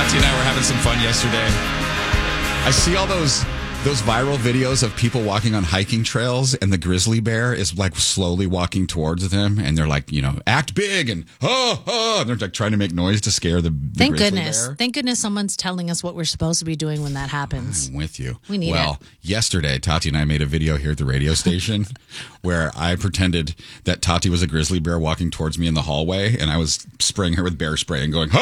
Tati and I were having some fun yesterday. I see all those viral videos of people walking on hiking trails, and the grizzly bear is like slowly walking towards them, and they're like, act big and and they're like trying to make noise to scare the Thank grizzly goodness. bear. Thank goodness someone's telling us what we're supposed to be doing when that happens. I'm with you. We need it. Yesterday, Tati and I made a video here at the radio station where I pretended that Tati was a grizzly bear walking towards me in the hallway, and I was spraying her with bear spray and going,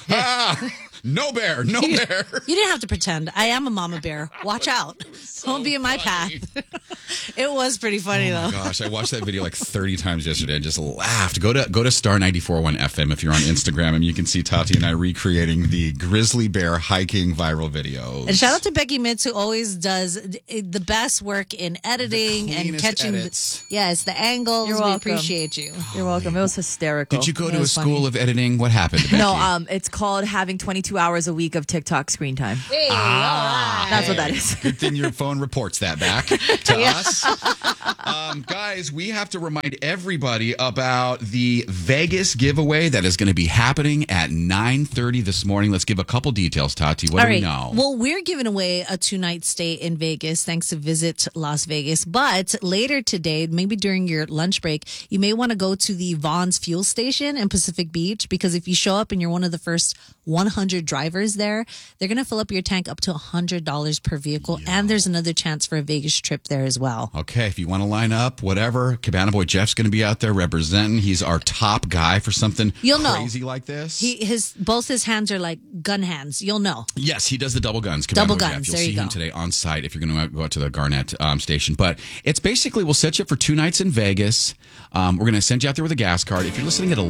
no bear, no bear. You didn't have to pretend. I am a mama bear. Watch out. Don't be in my path. It was pretty funny, though. Oh, my gosh. I watched that video like 30 times yesterday and just laughed. Go to Star 94.1 FM if you're on Instagram, and you can see Tati and I recreating the grizzly bear hiking viral videos. And shout out to Becky Mitz, who always does the best work in editing and catching edits. the angles. You're We welcome. appreciate you. You're welcome. It was hysterical. Did you go It to a was school funny. of editing? What happened, Becky? No, it's called having 22 hours a week of TikTok screen time. Hey, all right. That's what that is. Good thing your phone reports that back to us. Guys, we have to remind everybody about the Vegas giveaway that is going to be happening at 9:30 this morning. Let's give a couple details, Tati. What All do we right. know? Well, we're giving away a 2-night stay in Vegas thanks to Visit Las Vegas. But later today, maybe during your lunch break, you may want to go to the Vaughn's fuel station in Pacific Beach, because if you show up and you're one of the first 100 drivers there, they're going to fill up your tank up to $100 per vehicle. And there's another chance for a Vegas trip there as well. Okay, if you want to line up, whatever, Cabana Boy Jeff's going to be out there representing. He's our top guy for something You'll know. crazy like this. Both his hands are like gun hands. You'll know. Yes, he does the double guns. Cabana Double Boy guns, Jeff. You'll there see you him go. today on site if you're going to go out to the Garnett station. But it's basically, we'll set you up for 2 nights in Vegas. We're going to send you out there with a gas card. If you're listening at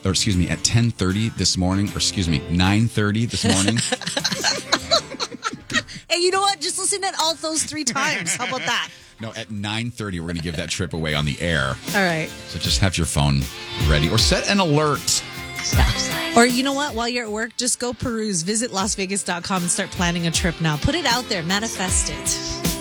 10:30 this morning, 9:30 this morning. Hey, you know what? Just listen at all those 3 times. How about that? No, at 9:30 we're going to give that trip away on the air. All right. So just have your phone ready or set an alert. Or you know what? While you're at work, just go peruse. Visit LasVegas.com and start planning a trip now. Put it out there. Manifest it.